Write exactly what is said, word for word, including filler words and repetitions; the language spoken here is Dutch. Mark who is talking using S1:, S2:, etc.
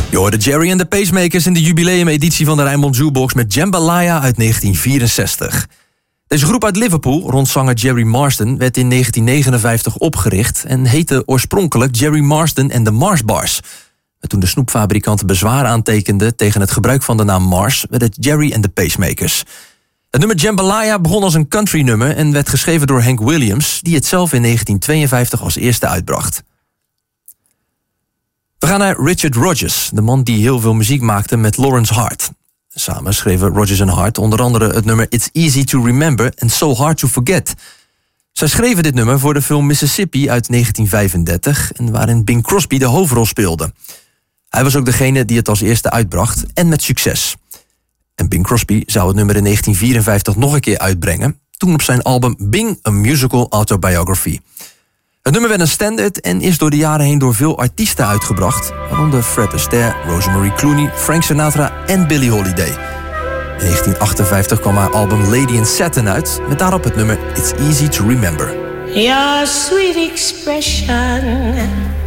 S1: Je hoorde Jerry en de Pacemakers in de jubileumeditie van de Rijnmond Jukebox met Jambalaya uit negentien vierenzestig. Deze groep uit Liverpool, rond zanger Jerry Marsden, werd in negentien negenenvijftig opgericht en heette oorspronkelijk Jerry Marsden en de Mars Bars. Maar toen de snoepfabrikant bezwaar aantekende tegen het gebruik van de naam Mars, werd het Jerry en de Pacemakers. Het nummer Jambalaya begon als een countrynummer en werd geschreven door Hank Williams, die het zelf in negentien tweeënvijftig als eerste uitbracht. We gaan naar Richard Rodgers, de man die heel veel muziek maakte met Lawrence Hart. Samen schreven Rodgers en Hart onder andere het nummer It's Easy to Remember and So Hard to Forget. Zij schreven dit nummer voor de film Mississippi uit negentien vijfendertig... en waarin Bing Crosby de hoofdrol speelde. Hij was ook degene die het als eerste uitbracht en met succes. En Bing Crosby zou het nummer in negentien vierenvijftig nog een keer uitbrengen, toen op zijn album Bing A Musical Autobiography. Het nummer werd een standaard en is door de jaren heen door veel artiesten uitgebracht, waaronder Fred Astaire, Rosemary Clooney, Frank Sinatra en Billie Holiday. In negentien achtenvijftig kwam haar album Lady in Satin uit, met daarop het nummer It's Easy to Remember.
S2: Your sweet expression